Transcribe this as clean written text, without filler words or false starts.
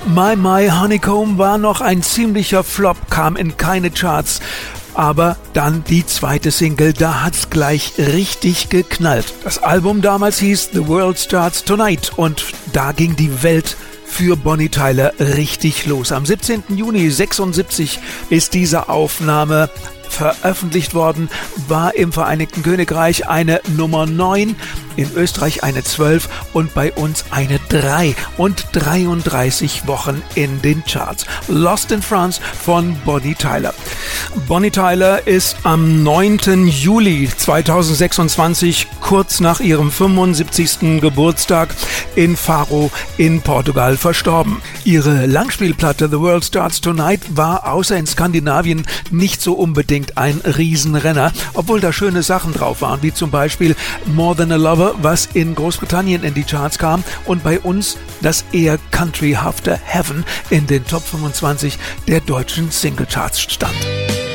My My Honeycomb war noch ein ziemlicher Flop, kam in keine Charts. Aber dann die zweite Single, da hat's gleich richtig geknallt. Das Album damals hieß The World Starts Tonight und da ging die Welt für Bonnie Tyler richtig los. Am 17. Juni 1976 ist diese Aufnahme veröffentlicht worden, war im Vereinigten Königreich eine Nummer 9, in Österreich eine 12 und bei uns eine 3 und 33 Wochen in den Charts. Lost in France von Bonnie Tyler. Bonnie Tyler ist am 9. Juli 2026, kurz nach ihrem 75. Geburtstag, in Faro in Portugal verstorben. Ihre Langspielplatte The World Starts Tonight war außer in Skandinavien nicht so unbedingt ein Riesenrenner, obwohl da schöne Sachen drauf waren, wie zum Beispiel More Than a Lover, was in Großbritannien in die Charts kam und bei uns das eher countryhafte Heaven in den Top 25 der deutschen Singlecharts stand.